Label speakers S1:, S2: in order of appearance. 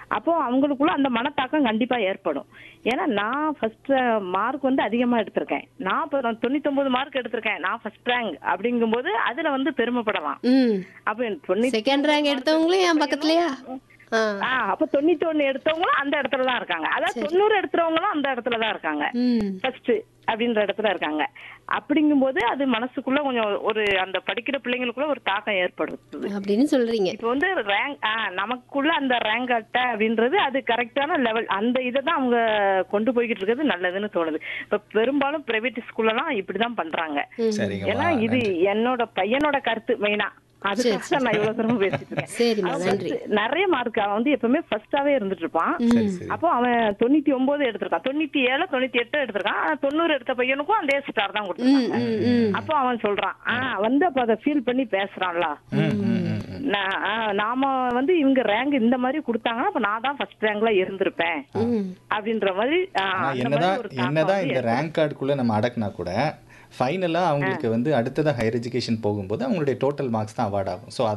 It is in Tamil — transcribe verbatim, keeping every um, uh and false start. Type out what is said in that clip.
S1: அப்போ அவங்களுக்குள்ள அந்த மனத்தாக்கம் கண்டிப்பா ஏற்படும். ஏன்னா நான் ஃபர்ஸ்ட் மார்க் வந்து அதிகமா எடுத்திருக்கேன். நான் இப்போ தொண்ணூத்தி ஒன்பது மார்க் எடுத்திருக்கேன், நான் ஃபர்ஸ்ட் ரேங்க் அப்படிங்கும்போது அதுல வந்து பெருமைப்படலாம்.
S2: ம்.
S1: அப்ப தொண்ணூத்தி
S2: செகண்ட் ரேங்க் எடுத்தவங்களும் என் பக்கத்துலயா? ஆ.
S1: ஆ அப்ப தொண்ணூத்தி ஒண்ணு எடுத்தவங்களும் அந்த இடத்துல தான் இருக்காங்க. அதாவது
S2: சரி.
S1: தொண்ணூறு எடுத்தவங்களும் அந்த இடத்துல தான் இருக்காங்க.
S2: ம்.
S1: ஃபர்ஸ்ட் அப்படின்ற இடத்துல இருக்காங்க. அப்படிங்கும்போது அது மனசுக்குள்ள கொஞ்சம் ஒரு அந்த படிக்கிற பிள்ளைங்களுக்குள்ள ஒரு தாக்கம் ஏற்படுத்துது.
S2: அப்படின்னு சொல்றீங்க.
S1: இப்போ வந்து ரேங்க் நமக்குள்ள அந்த ரேங்க் அட்டை அப்படின்றது அது கரெக்டான லெவல், அந்த இதை தான் அவங்க கொண்டு போய்கிட்டு இருக்கிறது நல்லதுன்னு தோணுது. இப்ப பெரும்பாலும் பிரைவேட் ஸ்கூல்லலாம் இப்படிதான் பண்றாங்க.
S3: சரிங்கம்மா,
S1: ஏன்னா இது
S3: நன்றி.
S1: என்னோட பையனோட கருத்து மெயினா. அதுக்காக நான் இவ்வளவு சிரமம் பேசிட்டு இருக்கேன்.
S2: சரிம்மா,
S1: அவன்
S2: நன்றி.
S1: first நிறைய மார்க், அவன் வந்து எப்பவுமே ஃபர்ஸ்டாவே இருந்துட்டு இருப்பான்.
S3: சரி சரி.
S1: அப்போ அவன் தொண்ணூத்தி ஒன்பது எடுத்திருக்கான், தொண்ணூத்தி ஏழு தொண்ணூத்தி எட்டு எடுத்திருக்கான். ஆனா தொண்ணூறு எடுத்த பையனுக்கும் அதே ஸ்டார் தான்
S2: ம்,
S1: கொடுத்துருக்காங்க.
S2: ம், ம்.
S1: அப்போ அவன் சொல்றான், ஆஹ் வந்து அப்ப அதை ஃபீல் பண்ணி பேசுறான்ல.
S3: ம், ம், ம், ம்.
S1: நான் ஆ, நாம வந்து இவங்க ரேங்க் இந்த மாதிரி கொடுத்தாங்கன்னா அப்ப நான் தான் ஃபர்ஸ்ட் ரேங்க்ல இருந்திருப்பேன்
S2: ம்.
S1: அப்படின்ற மாதிரி ஆ,
S3: ஆனா
S1: அந்த
S3: என்னதான்
S1: மாதிரி ஒரு தாக்கம்
S3: என்னதான்
S1: வந்து
S3: இந்த
S1: ஏற்படும்.
S3: ரேங்க் கார்டுக்குள்ள நம்ம அடக்குனா கூட ஃபைனலாக அவங்களுக்கு வந்து அடுத்ததாக ஹையர் எஜுகேஷன் போகும்போது அவங்களுடைய டோட்டல் மார்க்ஸ் தான் அவார்ட் ஆகும். ஸோ